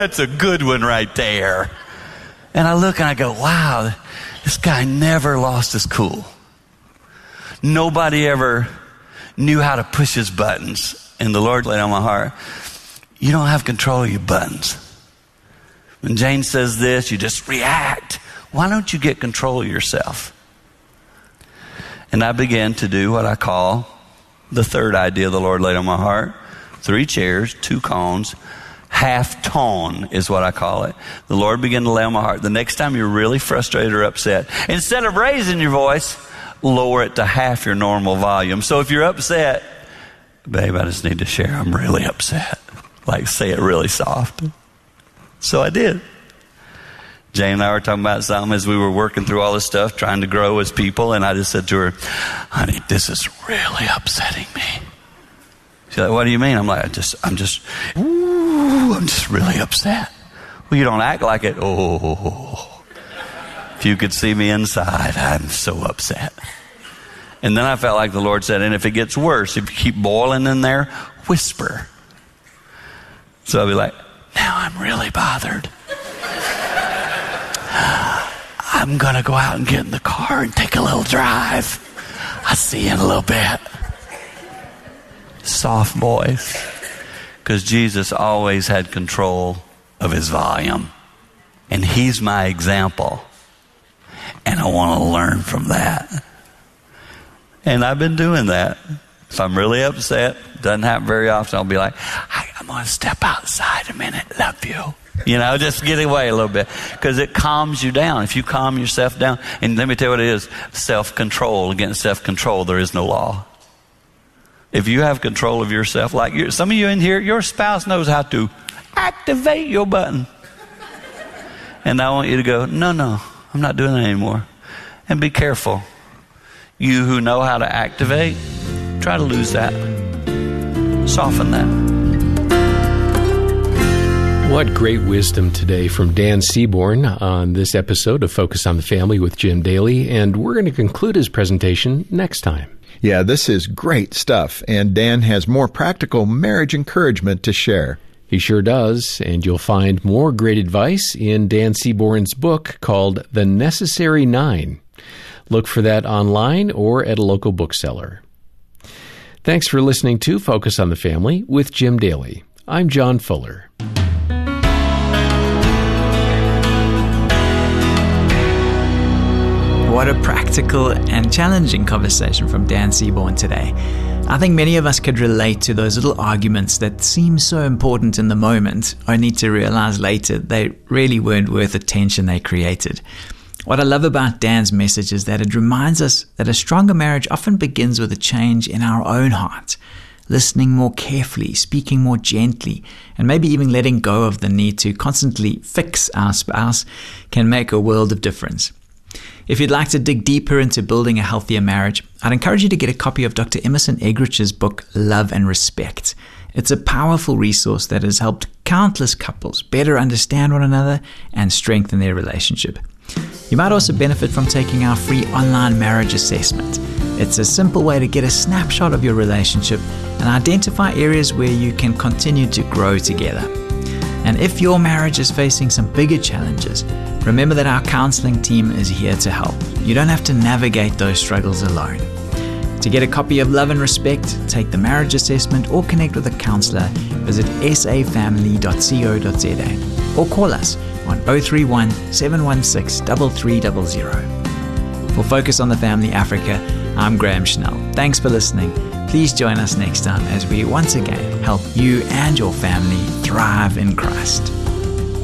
That's a good one right there. And I look and I go, wow, this guy never lost his cool. Nobody ever knew how to push his buttons. And the Lord laid on my heart, you don't have control of your buttons. When Jane says this, you just react. Why don't you get control of yourself? And I began to do what I call the third idea the Lord laid on my heart. 3 chairs, 2 cones, half tone is what I call it. The Lord began to lay on my heart. The next time you're really frustrated or upset, instead of raising your voice, lower it to half your normal volume. So if you're upset, babe, I just need to share, I'm really upset. Like, say it really soft. So I did. Jane and I were talking about something as we were working through all this stuff, trying to grow as people, and I just said to her, honey, this is really upsetting me. She's like, what do you mean? I'm like, I'm just really upset. Well, you don't act like it. Oh, if you could see me inside, I'm so upset. And then I felt like the Lord said, and if it gets worse, if you keep boiling in there, whisper. So I'll be like, now I'm really bothered. I'm going to go out and get in the car and take a little drive. I'll see you in a little bit. Soft voice. Because Jesus always had control of his volume. And he's my example. And I want to learn from that. And I've been doing that. If I'm really upset, doesn't happen very often, I'll be like, I'm going to step outside a minute. Love you. You know, just get away a little bit. Because it calms you down. If you calm yourself down, and let me tell you what it is, self-control. Against self-control, there is no law. If you have control of yourself, like some of you in here, your spouse knows how to activate your button. And I want you to go, no, I'm not doing that anymore. And be careful. You who know how to activate, try to lose that. Soften that. What great wisdom today from Dan Seaborn on this episode of Focus on the Family with Jim Daly. And we're going to conclude his presentation next time. Yeah, this is great stuff. And Dan has more practical marriage encouragement to share. He sure does. And you'll find more great advice in Dan Seaborn's book called The Necessary 9. Look for that online or at a local bookseller. Thanks for listening to Focus on the Family with Jim Daly. I'm John Fuller. What a practical and challenging conversation from Dan Seaborn today. I think many of us could relate to those little arguments that seem so important in the moment, only to realize later they really weren't worth the tension they created. What I love about Dan's message is that it reminds us that a stronger marriage often begins with a change in our own heart, listening more carefully, speaking more gently, and maybe even letting go of the need to constantly fix our spouse can make a world of difference. If you'd like to dig deeper into building a healthier marriage, I'd encourage you to get a copy of Dr. Emerson Eggerich's book, Love and Respect. It's a powerful resource that has helped countless couples better understand one another and strengthen their relationship. You might also benefit from taking our free online marriage assessment. It's a simple way to get a snapshot of your relationship and identify areas where you can continue to grow together. And if your marriage is facing some bigger challenges, remember that our counseling team is here to help. You don't have to navigate those struggles alone. To get a copy of Love and Respect, take the marriage assessment, or connect with a counselor, visit safamily.co.za or call us on 031 716 3300. For Focus on the Family Africa, I'm Graham Schnell. Thanks for listening. Please join us next time as we once again help you and your family thrive in Christ.